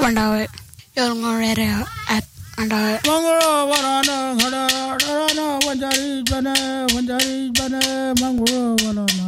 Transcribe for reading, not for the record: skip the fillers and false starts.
Wanda Yolngorera at and Mangoro Varana Hada Wanjari Bana Mangoro Varana